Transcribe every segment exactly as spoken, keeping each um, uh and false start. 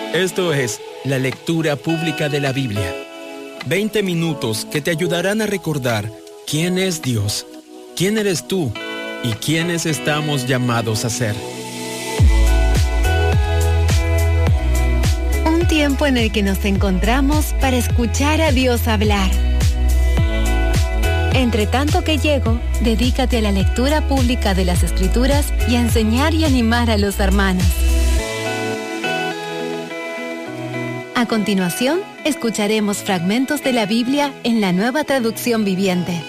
Esto es la lectura pública de la Biblia. veinte minutos que te ayudarán a recordar quién es Dios, quién eres tú y quiénes estamos llamados a ser. Un tiempo en el que nos encontramos para escuchar a Dios hablar. Entre tanto que llego, dedícate a la lectura pública de las Escrituras y a enseñar y animar a los hermanos. A continuación, escucharemos fragmentos de la Biblia en la Nueva Traducción Viviente.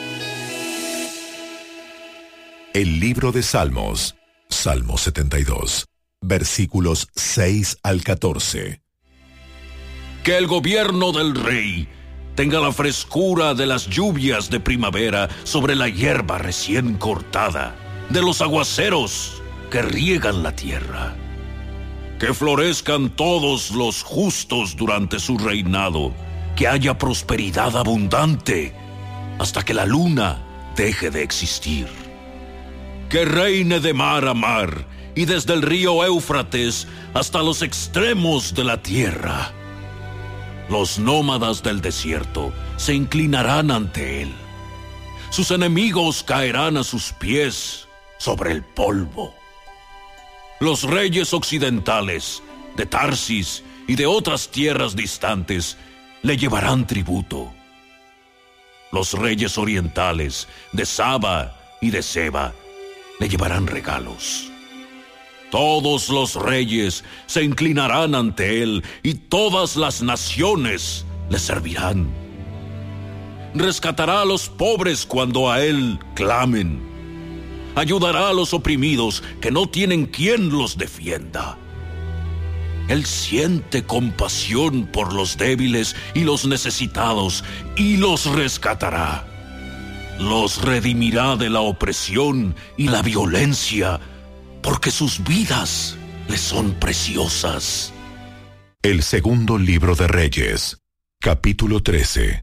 El libro de Salmos, Salmo setenta y dos, versículos seis al catorce. Que el gobierno del rey tenga la frescura de las lluvias de primavera sobre la hierba recién cortada, de los aguaceros que riegan la tierra. Que florezcan todos los justos durante su reinado, que haya prosperidad abundante hasta que la luna deje de existir. Que reine de mar a mar y desde el río Éufrates hasta los extremos de la tierra. Los nómadas del desierto se inclinarán ante él. Sus enemigos caerán a sus pies sobre el polvo. Los reyes occidentales, de Tarsis y de otras tierras distantes, le llevarán tributo. Los reyes orientales, de Saba y de Seba, le llevarán regalos. Todos los reyes se inclinarán ante él y todas las naciones le servirán. Rescatará a los pobres cuando a él clamen. Ayudará a los oprimidos que no tienen quien los defienda. Él siente compasión por los débiles y los necesitados y los rescatará. Los redimirá de la opresión y la violencia, porque sus vidas le son preciosas. El segundo libro de Reyes, capítulo trece.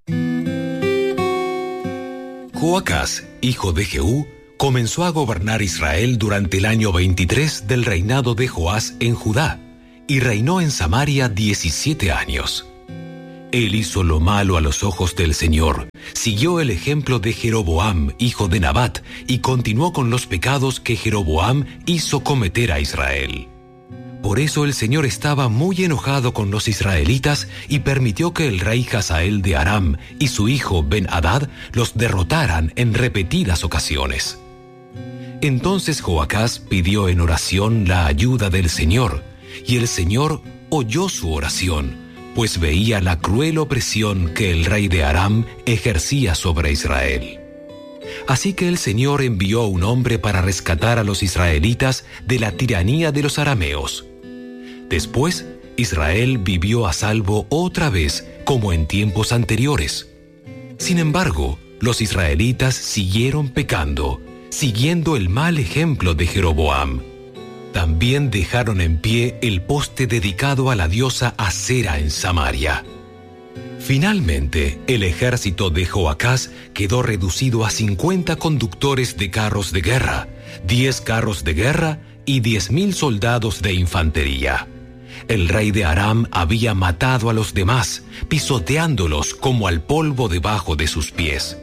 Joacás, hijo de Jehú, comenzó a gobernar Israel durante el año veintitrés del reinado de Joás en Judá, y reinó en Samaria diecisiete años. Él hizo lo malo a los ojos del Señor, siguió el ejemplo de Jeroboam, hijo de Nabat, y continuó con los pecados que Jeroboam hizo cometer a Israel. Por eso el Señor estaba muy enojado con los israelitas y permitió que el rey Hazael de Aram y su hijo Ben-Hadad los derrotaran en repetidas ocasiones. Entonces Joacás pidió en oración la ayuda del Señor, y el Señor oyó su oración, pues veía la cruel opresión que el rey de Aram ejercía sobre Israel. Así que el Señor envió un hombre para rescatar a los israelitas de la tiranía de los arameos. Después, Israel vivió a salvo otra vez, como en tiempos anteriores. Sin embargo, los israelitas siguieron pecando, siguiendo el mal ejemplo de Jeroboam. También dejaron en pie el poste dedicado a la diosa Asera en Samaria. Finalmente, el ejército de Joacás quedó reducido a cincuenta conductores de carros de guerra, diez carros de guerra y diez mil soldados de infantería. El rey de Aram había matado a los demás, pisoteándolos como al polvo debajo de sus pies.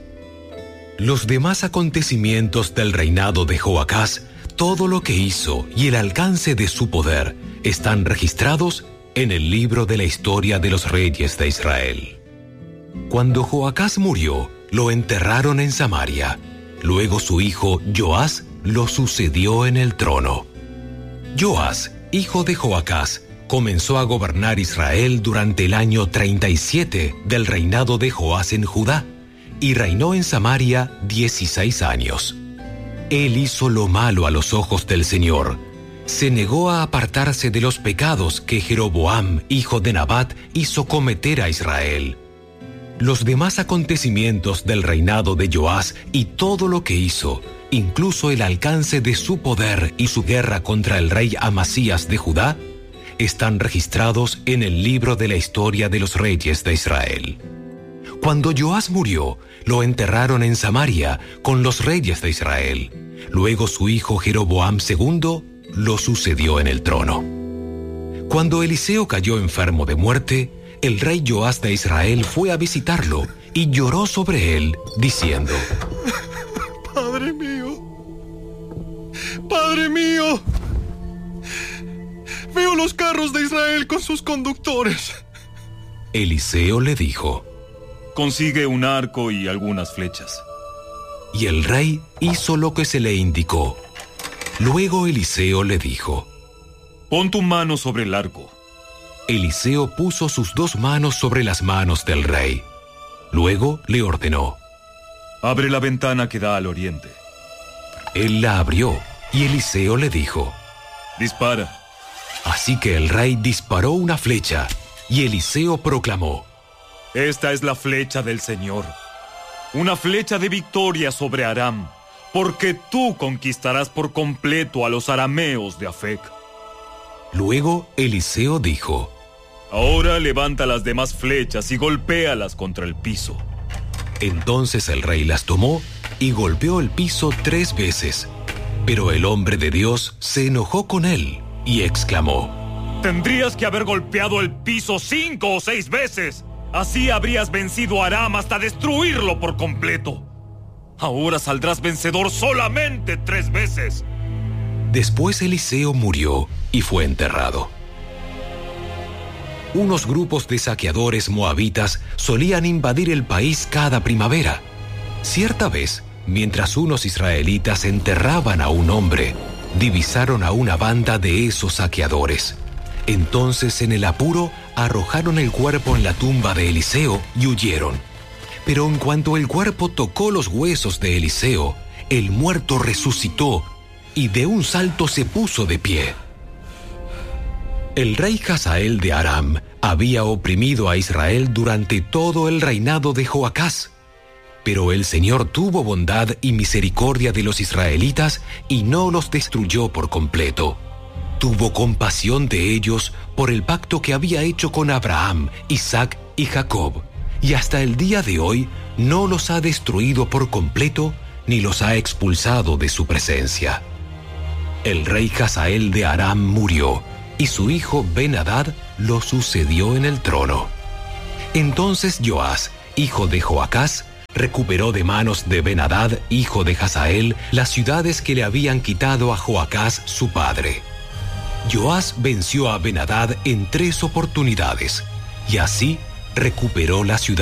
Los demás acontecimientos del reinado de Joacás, todo lo que hizo y el alcance de su poder, están registrados en el libro de la historia de los reyes de Israel. Cuando Joacás murió, lo enterraron en Samaria. Luego su hijo Joás lo sucedió en el trono. Joás, hijo de Joacás, comenzó a gobernar Israel durante el año treinta y siete del reinado de Joás en Judá, y reinó en Samaria dieciséis años. Él hizo lo malo a los ojos del Señor. Se negó a apartarse de los pecados que Jeroboam, hijo de Nabat, hizo cometer a Israel. Los demás acontecimientos del reinado de Joás y todo lo que hizo, incluso el alcance de su poder y su guerra contra el rey Amasías de Judá, están registrados en el libro de la historia de los reyes de Israel. Cuando Joás murió, lo enterraron en Samaria con los reyes de Israel. Luego su hijo Jeroboam segundo lo sucedió en el trono. Cuando Eliseo cayó enfermo de muerte, el rey Joás de Israel fue a visitarlo y lloró sobre él, diciendo: Padre mío, Padre mío, veo los carros de Israel con sus conductores. Eliseo le dijo: Consigue un arco y algunas flechas. Y el rey hizo lo que se le indicó. Luego Eliseo le dijo: Pon tu mano sobre el arco. Eliseo puso sus dos manos sobre las manos del rey. Luego le ordenó: Abre la ventana que da al oriente. Él la abrió y Eliseo le dijo: Dispara. Así que el rey disparó una flecha y Eliseo proclamó: Esta es la flecha del Señor, una flecha de victoria sobre Aram, porque tú conquistarás por completo a los arameos de Afec. Luego Eliseo dijo: Ahora levanta las demás flechas y golpéalas contra el piso. Entonces el rey las tomó y golpeó el piso tres veces. Pero el hombre de Dios se enojó con él y exclamó: Tendrías que haber golpeado el piso cinco o seis veces. Así habrías vencido a Aram hasta destruirlo por completo. Ahora saldrás vencedor solamente tres veces. Después Eliseo murió y fue enterrado. Unos grupos de saqueadores moabitas solían invadir el país cada primavera. Cierta vez, mientras unos israelitas enterraban a un hombre, divisaron a una banda de esos saqueadores. Entonces, en el apuro, arrojaron el cuerpo en la tumba de Eliseo y huyeron. Pero en cuanto el cuerpo tocó los huesos de Eliseo, el muerto resucitó y de un salto se puso de pie. El rey Hazael de Aram había oprimido a Israel durante todo el reinado de Joacás. Pero el Señor tuvo bondad y misericordia de los israelitas y no los destruyó por completo. Tuvo compasión de ellos por el pacto que había hecho con Abraham, Isaac y Jacob, y hasta el día de hoy no los ha destruido por completo ni los ha expulsado de su presencia. El rey Hazael de Aram murió, y su hijo Ben-Hadad lo sucedió en el trono. Entonces Joás, hijo de Joacás, recuperó de manos de Ben-Hadad, hijo de Hazael, las ciudades que le habían quitado a Joacás su padre. Joás venció a Ben-Hadad en tres oportunidades, y así recuperó la ciudad